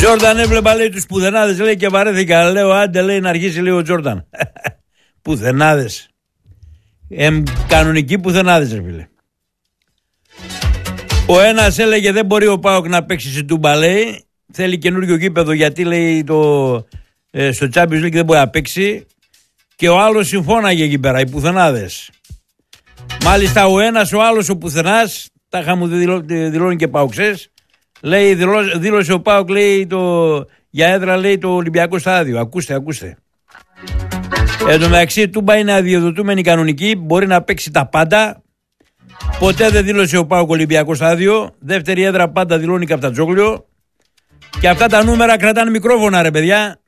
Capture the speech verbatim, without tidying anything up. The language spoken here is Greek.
Τζόρνταν έβλεπα, λέει, τους πουθενάδες, λέει, και βαρέθηκα. Λέω, άντε, λέει, να αρχίσει, λέει, ο Τζόρνταν. Πουθενάδες. Ε, κανονικοί πουθενάδες, ρε φίλε. Ο ένας έλεγε δεν μπορεί ο ΠΑΟΚ να παίξει σε Τούμπα, λέει. Θέλει καινούριο γήπεδο γιατί, λέει, το, ε, στο Champions League δεν μπορεί να παίξει. Και ο άλλος συμφώναγε εκεί πέρα, οι πουθενάδες. Μάλιστα ο ένας, ο άλλος, ο πουθενάς, τα είχαμε δηλώνει και ΠΑΟΚΣΕΣ. Λέει, δηλώ, δήλωσε ο ΠΑΟΚ, λέει, το, για έδρα, λέει, το Ολυμπιακό στάδιο. Ακούστε, ακούστε. Εν τω μεταξύ, η Τούμπα είναι αδειοδοτούμενη κανονική, μπορεί να παίξει τα πάντα. Ποτέ δεν δήλωσε ο ΠΑΟΚ Ολυμπιακό στάδιο. Δεύτερη έδρα πάντα δηλώνει Καφτατζόγλιο. Και αυτά τα νούμερα κρατάνε μικρόφωνα, ρε παιδιά.